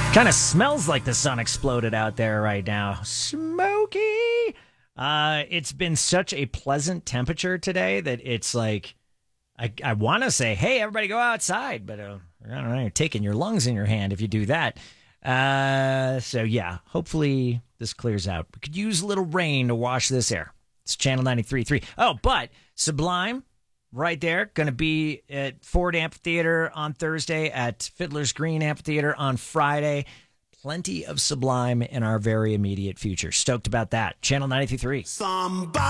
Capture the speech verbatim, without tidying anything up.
Kind of smells like the sun exploded out there right now. Smoky. Uh, it's been such a pleasant temperature today that it's like, I, I want to say, hey, everybody go outside, but uh, I don't know, you're taking your lungs in your hand if you do that. Uh, so, yeah, hopefully this clears out. We could use a little rain to wash this air. It's Channel ninety-three point three. Oh, but Sublime, right there, going to be at Ford Amphitheater on Thursday, at Fiddler's Green Amphitheater on Friday. Plenty of Sublime in our very immediate future. Stoked about that. Channel ninety-three point three. Somebody